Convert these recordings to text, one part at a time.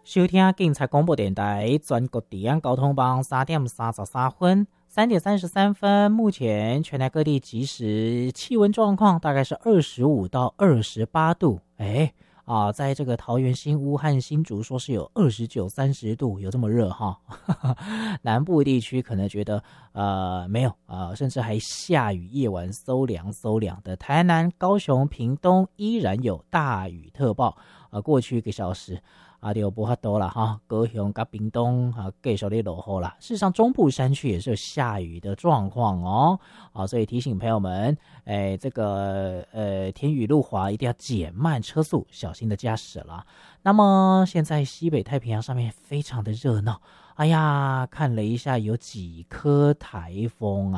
收听警察广播电台全国治安交通帮3:33， 3:33，目前全台各地即时气温状况大概是25到28度。在这个桃园新屋和新竹说是有29、30度，有这么热哈？南部地区可能觉得没有甚至还下雨，夜晚馊凉的。台南、高雄、屏东依然有大雨特报，过去1个小时就不法多了哈，高雄跟屏东继续在落雨啦。事实上，中部山区也是有下雨的状况哦。所以提醒朋友们，这个天雨路滑一定要减慢车速，小心的驾驶了。那么现在西北太平洋上面非常的热闹，看了一下有几颗台风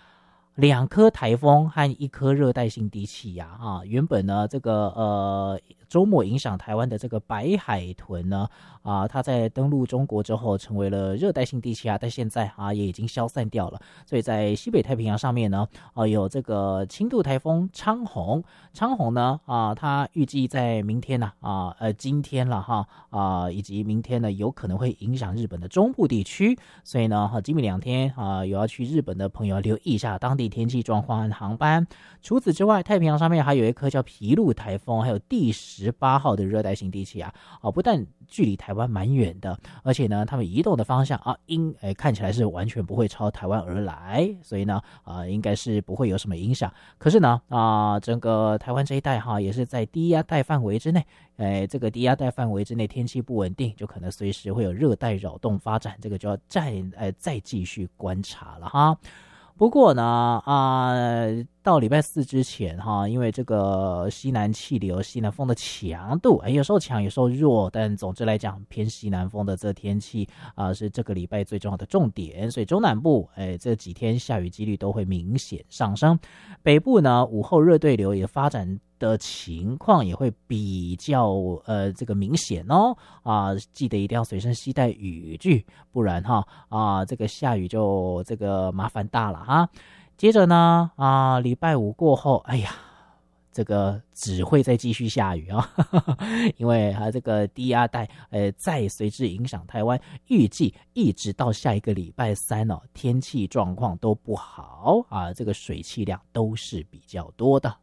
2颗台风和1颗热带性低气压原本呢这个周末影响台湾的这个白海豚呢它在登陆中国之后成为了热带性低气压，但现在也已经消散掉了。所以在西北太平洋上面呢有这个轻度台风昌宏呢它预计在明天今天了以及明天呢有可能会影响日本的中部地区，所以呢今明2天有要去日本的朋友要留意一下当地天气状况和航班。除此之外，太平洋上面还有一颗叫皮陆台风，还有第18号的热带性低气压不但距离台湾蛮远的，而且呢他们移动的方向看起来是完全不会朝台湾而来，所以呢应该是不会有什么影响。可是呢整个台湾这一带也是在低压带范围之内，这个低压带范围之内天气不稳定，就可能随时会有热带扰动发展，这个就要再继续观察了哈。不过呢到礼拜4之前因为这个西南气流、西南风的强度有时候强有时候弱，但总之来讲偏西南风的这天气是这个礼拜最重要的重点，所以中南部这几天下雨几率都会明显上升。北部呢午后热对流也发展的情况也会比较这个明显哦记得一定要随身携带雨具，不然这个下雨就这个麻烦大了哈。接着呢礼拜5过后这个只会再继续下雨因为它这个低压带再随之影响台湾，预计一直到下一个礼拜3天气状况都不好这个水汽量都是比较多的。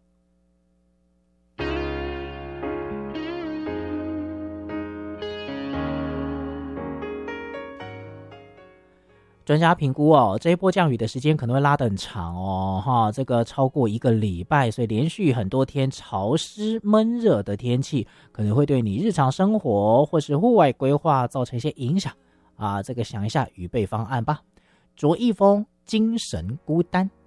专家评估这一波降雨的时间可能会拉得很长这个超过1个礼拜，所以连续很多天潮湿闷热的天气可能会对你日常生活或是户外规划造成一些影响这个想一下预备方案吧。卓一峰精神孤单。